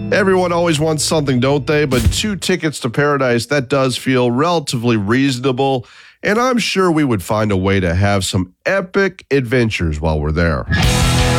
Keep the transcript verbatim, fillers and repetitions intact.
Everyone always wants something, don't they? But two tickets to paradise, that does feel relatively reasonable. And I'm sure we would find a way to have some epic adventures while we're there.